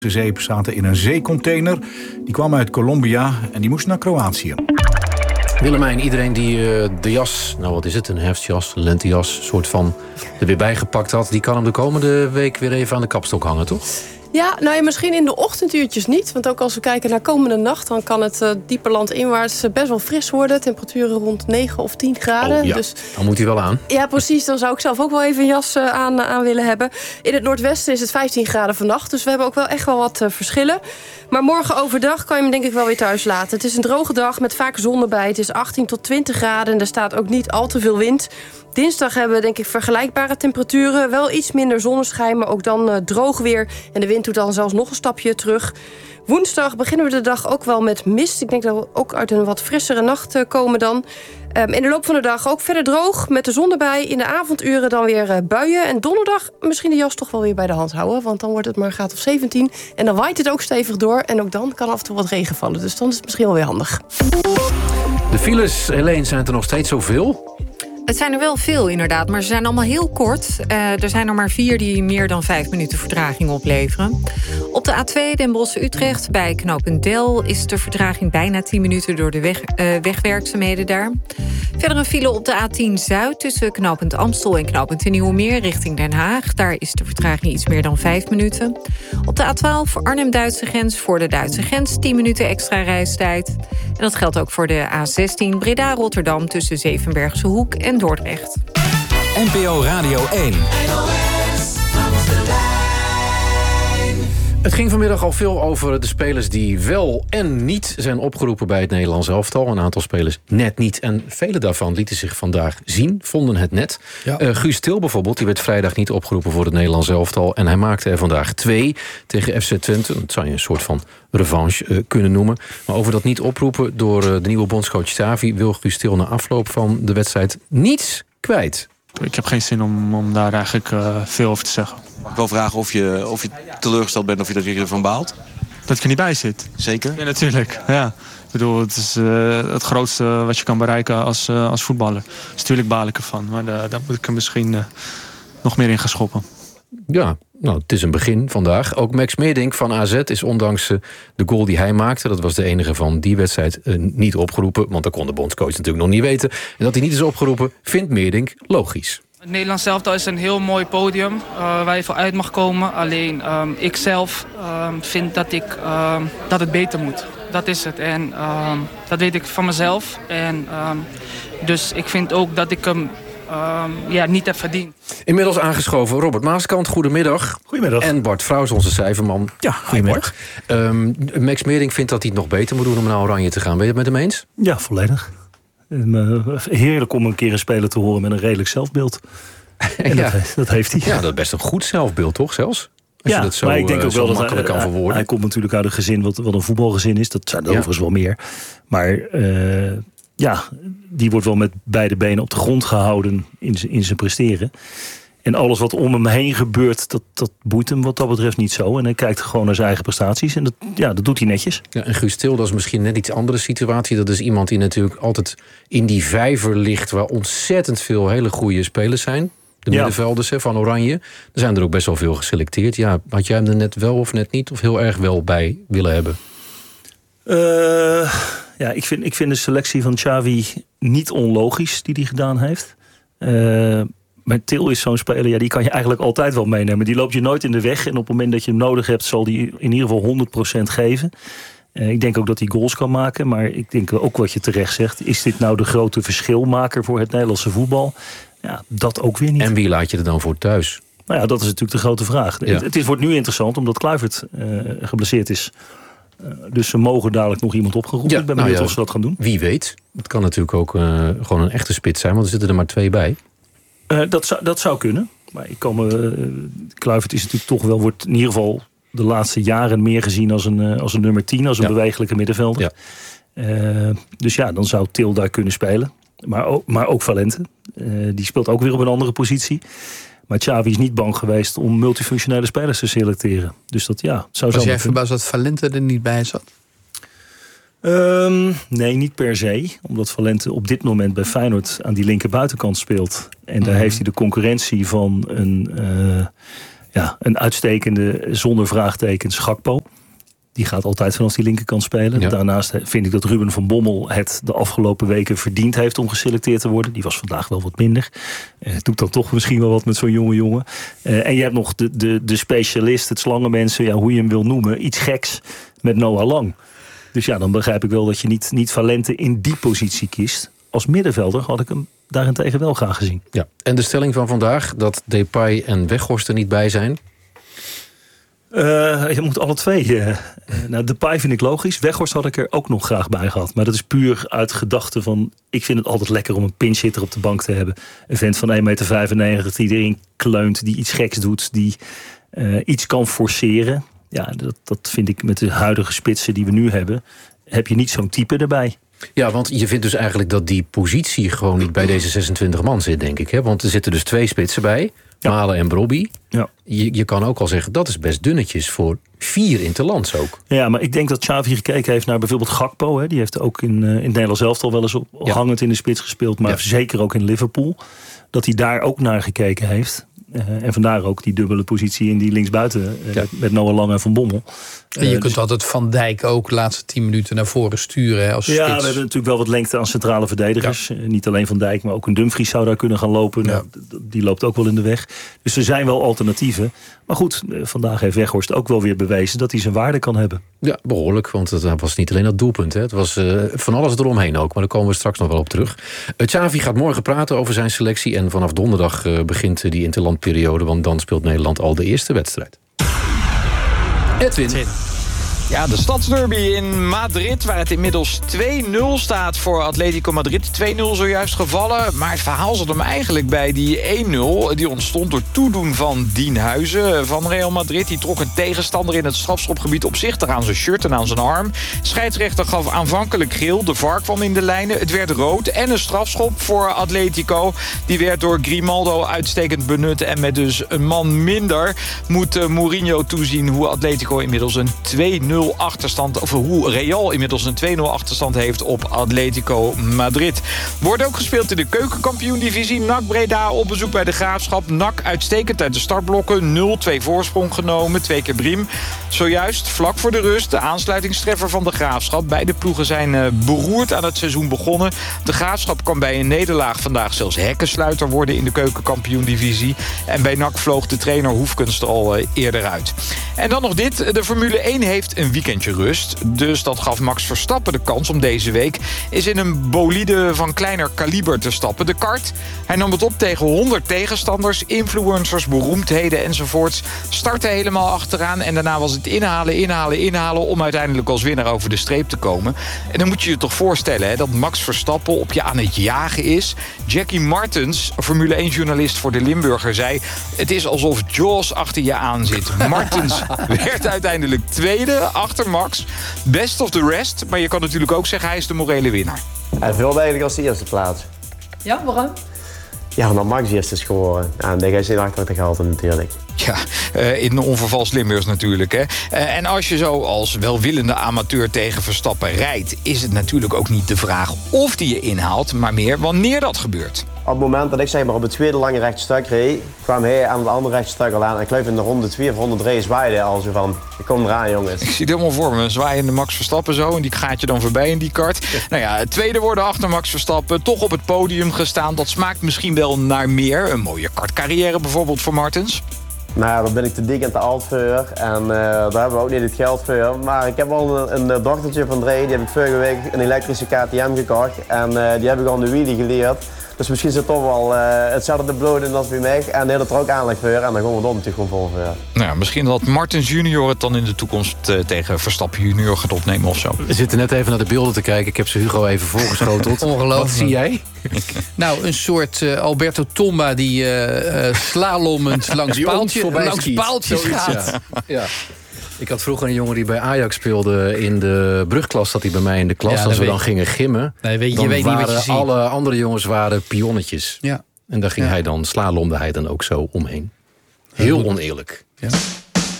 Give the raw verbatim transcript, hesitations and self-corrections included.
De zeep zaten in een zeecontainer. Die kwam uit Colombia en die moest naar Kroatië. Willemijn, iedereen die uh, de jas, nou wat is het, een herfstjas, een lentejas, soort van er weer bijgepakt had, die kan hem de komende week weer even aan de kapstok hangen, toch? Ja, nou ja, misschien in de ochtenduurtjes niet. Want ook als we kijken naar komende nacht, dan kan het uh, diepe land inwaarts best wel fris worden. Temperaturen rond negen of tien graden. Oh, ja. Dus, dan moet hij wel aan. Ja, precies. Dan zou ik zelf ook wel even een jas uh, aan, aan willen hebben. In het noordwesten is het vijftien graden vannacht. Dus we hebben ook wel echt wel wat uh, verschillen. Maar morgen overdag kan je hem denk ik wel weer thuis laten. Het is een droge dag met vaak zon erbij. Het is achttien tot twintig graden en er staat ook niet al te veel wind. Dinsdag hebben we denk ik vergelijkbare temperaturen. Wel iets minder zonneschijn, maar ook dan uh, droog weer. En de wind doet dan zelfs nog een stapje terug. Woensdag beginnen we de dag ook wel met mist. Ik denk dat we ook uit een wat frissere nacht uh, komen dan. Um, in de loop van de dag ook verder droog, met de zon erbij. In de avonduren dan weer uh, buien. En donderdag misschien de jas toch wel weer bij de hand houden. Want dan wordt het maar een graad of zeventien. En dan waait het ook stevig door. En ook dan kan af en toe wat regen vallen. Dus dan is het misschien wel weer handig. De files, Helene, zijn er nog steeds zoveel? Het zijn er wel veel, inderdaad, maar ze zijn allemaal heel kort. Uh, er zijn er maar vier die meer dan vijf minuten vertraging opleveren. Op de A twee Den Bosch-Utrecht bij knooppunt Del is de vertraging bijna tien minuten door de weg, uh, wegwerkzaamheden daar. Verder een file op de A tien Zuid tussen knooppunt Amstel en knooppunt Nieuwemeer richting Den Haag. Daar is de vertraging iets meer dan vijf minuten. Op de A twaalf voor Arnhem-Duitse grens voor de Duitse grens tien minuten extra reistijd. En dat geldt ook voor de A zestien Breda-Rotterdam tussen Zevenbergse Hoek en Dordrecht. N P O Radio één. Het ging vanmiddag al veel over de spelers die wel en niet zijn opgeroepen bij het Nederlands elftal. Een aantal spelers net niet. En vele daarvan lieten zich vandaag zien, vonden het net. Ja. Uh, Guus Til bijvoorbeeld, die werd vrijdag niet opgeroepen voor het Nederlands elftal. En hij maakte er vandaag twee tegen F C Twente. Dat zou je een soort van revanche uh, kunnen noemen. Maar over dat niet oproepen door uh, de nieuwe bondscoach Xavi wil Guus Til na afloop van de wedstrijd niets kwijt. Ik heb geen zin om, om daar eigenlijk uh, veel over te zeggen. Mag ik wel vragen of je, of je teleurgesteld bent of je er ervan baalt? Dat ik er niet bij zit. Zeker? Ja, natuurlijk. Ja. Ik bedoel, het is uh, het grootste wat je kan bereiken als, uh, als voetballer. Dus natuurlijk baal ik ervan. Maar uh, daar moet ik er misschien uh, nog meer in gaan schoppen. Ja, nou, het is een begin vandaag. Ook Max Meerdink van A Z is ondanks uh, de goal die hij maakte, dat was de enige van die wedstrijd, uh, niet opgeroepen. Want dat kon de bondscoach natuurlijk nog niet weten. En dat hij niet is opgeroepen, vindt Meerdink logisch. Het Nederlands elftal is een heel mooi podium uh, waar je voor uit mag komen. Alleen um, ik zelf um, vind dat, ik, um, dat het beter moet. Dat is het. En um, dat weet ik van mezelf. En um, dus ik vind ook dat ik hem um, ja, niet heb verdiend. Inmiddels aangeschoven Robert Maaskant, goedemiddag. Goedemiddag. En Bart Vrouws, onze cijferman. Ja, goedemiddag. Um, Max Meerdink vindt dat hij het nog beter moet doen om naar Oranje te gaan. Ben je het met hem eens? Ja, volledig. Heerlijk om een keer een speler te horen met een redelijk zelfbeeld. En ja. dat, dat heeft hij. Ja, dat is best een goed zelfbeeld, toch zelfs? Als ja, je dat zo, maar ik denk ook wel dat makkelijk hij, kan verwoorden. Hij komt natuurlijk uit een gezin wat, wat een voetbalgezin is. Dat zijn er ja. overigens wel meer. Maar uh, ja, die wordt wel met beide benen op de grond gehouden in, in zijn presteren. En alles wat om hem heen gebeurt, dat, dat boeit hem wat dat betreft niet zo. En hij kijkt gewoon naar zijn eigen prestaties. En dat, ja, dat doet hij netjes. Ja, en Guus Til, dat is misschien net iets andere situatie. Dat is iemand die natuurlijk altijd in die vijver ligt, waar ontzettend veel hele goede spelers zijn. De ja. middenvelders hè, van Oranje. Er zijn er ook best wel veel geselecteerd. Ja, had jij hem er net wel of net niet? Of heel erg wel bij willen hebben? Uh, ja, ik vind, ik vind de selectie van Xavi niet onlogisch die hij gedaan heeft. Uh, Maar Til is zo'n speler, ja, die kan je eigenlijk altijd wel meenemen. Die loopt je nooit in de weg. En op het moment dat je hem nodig hebt, zal die in ieder geval honderd procent geven. Uh, ik denk ook dat hij goals kan maken. Maar ik denk ook wat je terecht zegt. Is dit nou de grote verschilmaker voor het Nederlandse voetbal? Ja, dat ook weer niet. En wie laat je er dan voor thuis? Nou ja, dat is natuurlijk de grote vraag. Ja. Het, het is, wordt nu interessant omdat Kluivert uh, geblesseerd is. Uh, dus ze mogen dadelijk nog iemand opgeroepen. Ja, ik ben benieuwd nou ja, of ze dat gaan doen. Wie weet. Het kan natuurlijk ook uh, gewoon een echte spits zijn. Want er zitten er maar twee bij. Uh, dat, zou, dat zou kunnen. Maar ik kan me, uh, Kluivert is natuurlijk toch wel, wordt in ieder geval de laatste jaren meer gezien als een, uh, als een nummer tien, als een ja. bewegelijke middenvelder. Ja. Uh, dus ja, dan zou Til daar kunnen spelen. Maar ook, maar ook Valente. Uh, die speelt ook weer op een andere positie. Maar Xavi is niet bang geweest om multifunctionele spelers te selecteren. Dus dat ja, zou zo. Was jij verbaasd dat Valente er niet bij zat? Um, nee, niet per se. Omdat Valente op dit moment bij Feyenoord aan die linker buitenkant speelt. En daar mm-hmm. heeft hij de concurrentie van een, uh, Ja, een uitstekende, zonder vraagtekens, Gakpo. Die gaat altijd vanaf die linkerkant spelen. Ja. Daarnaast vind ik dat Ruben van Bommel het de afgelopen weken verdiend heeft om geselecteerd te worden. Die was vandaag wel wat minder. Uh, doet dan toch misschien wel wat met zo'n jonge jongen. Uh, en je hebt nog de, de, de specialist, het slangenmensen, ja, hoe je hem wil noemen. Iets geks met Noah Lang. Dus ja, dan begrijp ik wel dat je niet, niet Valente in die positie kiest. Als middenvelder had ik hem daarentegen wel graag gezien. Ja. En de stelling van vandaag, dat Depay en Weghorst er niet bij zijn? Uh, je moet alle twee. Uh, nou, Depay vind ik logisch. Weghorst had ik er ook nog graag bij gehad. Maar dat is puur uit gedachte van... ik vind het altijd lekker om een pinchhitter op de bank te hebben. Een vent van één komma vijfennegentig meter die erin kleunt, die iets geks doet, die uh, iets kan forceren. Ja, dat, dat vind ik met de huidige spitsen die we nu hebben, heb je niet zo'n type erbij. Ja, want je vindt dus eigenlijk dat die positie gewoon niet bij deze zesentwintig man zit, denk ik. Hè? Want er zitten dus twee spitsen bij. Ja. Malen en Brobby. Ja. Je, je kan ook al zeggen, dat is best dunnetjes voor vier interlands ook. Ja, maar ik denk dat Xavi gekeken heeft naar bijvoorbeeld Gakpo. Hè. Die heeft ook in, uh, in het Nederlands elftal wel eens op, ja. hangend in de spits gespeeld. Maar ja. zeker ook in Liverpool. Dat hij daar ook naar gekeken heeft. Uh, en vandaar ook die dubbele positie in die linksbuiten. Uh, ja. Met Noah Lang en Van Bommel. En je uh, kunt dus altijd Van Dijk ook de laatste tien minuten naar voren sturen. Hè, als ja, spits. We hebben natuurlijk wel wat lengte aan centrale verdedigers. Ja. Uh, niet alleen Van Dijk, maar ook een Dumfries zou daar kunnen gaan lopen. Ja. Nou, die loopt ook wel in de weg. Dus er zijn wel alternatieven. Maar goed, uh, vandaag heeft Weghorst ook wel weer bewezen dat hij zijn waarde kan hebben. Ja, behoorlijk. Want het was niet alleen dat doelpunt. Hè. Het was uh, van alles eromheen ook. Maar daar komen we straks nog wel op terug. Uh, Xavi gaat morgen praten over zijn selectie. En vanaf donderdag uh, begint uh, die interlandperiode. Want dan speelt Nederland al de eerste wedstrijd. Edwin. Ja, de stadsderby in Madrid, waar het inmiddels twee nul staat voor Atletico Madrid. twee nul zojuist gevallen, maar het verhaal zat hem eigenlijk bij die één nul. Die ontstond door toedoen van Dien Huizen van Real Madrid. Die trok een tegenstander in het strafschopgebied op zich, aan zijn shirt en aan zijn arm. Scheidsrechter gaf aanvankelijk geel, de V A R kwam in de lijnen. Het werd rood en een strafschop voor Atletico. Die werd door Grimaldo uitstekend benut. En met dus een man minder moet uh, Mourinho toezien hoe Atletico inmiddels een twee nul achterstand, of hoe Real inmiddels een twee nul achterstand heeft op Atletico Madrid. Wordt ook gespeeld in de keukenkampioen-divisie. N A C Breda op bezoek bij de Graafschap. N A C uitstekend uit de startblokken. nul twee voorsprong genomen, twee keer Briem. Zojuist, vlak voor de rust, de aansluitingstreffer van de Graafschap. Beide ploegen zijn uh, beroerd aan het seizoen begonnen. De Graafschap kan bij een nederlaag vandaag zelfs hekkensluiter worden in de keukenkampioen-divisie. En bij N A C vloog de trainer Hoefkens er al uh, eerder uit. En dan nog dit. De Formule één heeft een weekendje rust. Dus dat gaf Max Verstappen de kans om deze week eens in een bolide van kleiner kaliber te stappen. De kart. Hij nam het op tegen honderd tegenstanders, influencers, beroemdheden enzovoorts. Startte helemaal achteraan en daarna was het inhalen, inhalen, inhalen om uiteindelijk als winnaar over de streep te komen. En dan moet je je toch voorstellen hè, dat Max Verstappen op je aan het jagen is. Jackie Martens, Formule één-journalist voor de Limburger, zei: het is alsof Jaws achter je aan zit. Martens werd uiteindelijk tweede achter Max. Best of the rest. Maar je kan natuurlijk ook zeggen, hij is de morele winnaar. Hij wilde eigenlijk als de eerste plaats. Ja, waarom? Ja, omdat Max eerst is geworden. Ja, en daar is hij achter te gehaald natuurlijk. Ja, uh, in onvervals Limburgs natuurlijk. Hè. Uh, en als je zo als welwillende amateur tegen Verstappen rijdt, is het natuurlijk ook niet de vraag of die je inhaalt, maar meer wanneer dat gebeurt. Op het moment dat ik zeg maar op het tweede lange rechtstuk reed, kwam hij aan het andere rechtstuk al aan. En ik geloof in de ronde twee of ronde drie zwaaide al zo van: ik kom eraan, jongens. Ik zie het helemaal voor me. Een zwaaiende Max Verstappen zo. En die gaat je dan voorbij in die kart. Ja. Nou ja, het tweede worden achter Max Verstappen. Toch op het podium gestaan. Dat smaakt misschien wel naar meer. Een mooie kartcarrière bijvoorbeeld voor Martens. Nou, daar ben ik te dik en te oud voor. En uh, daar hebben we ook niet het geld voor. Maar ik heb wel een, een dochtertje van drie. Die heb ik vorige week een elektrische K T M gekocht. En uh, die heb ik al de wheelie geleerd. Dus misschien zit toch wel uh, hetzelfde bloed in als bij mij. En die had er ook aanleg voor. En dan gaan we er natuurlijk gewoon vol voor. Nou ja, misschien dat Martens junior het dan in de toekomst uh, tegen Verstappen junior gaat opnemen of zo. We zitten net even naar de beelden te kijken. Ik heb ze Hugo even voorgeschoteld. Ongelooflijk. Wat zie jij? Nou, een soort uh, Alberto Tomba die uh, uh, slalommend langs die paaltje, langs paaltjes gaat. Ja. Ja. Ik had vroeger een jongen die bij Ajax speelde in de brugklas. Zat hij bij mij in de klas. Ja, als we dan gingen gimmen, nee, weet, je dan weet waren niet wat je alle ziet. andere jongens waren pionnetjes. Ja. En daar ging ja. hij dan, slalomde hij dan ook zo omheen. Heel oneerlijk. Ja.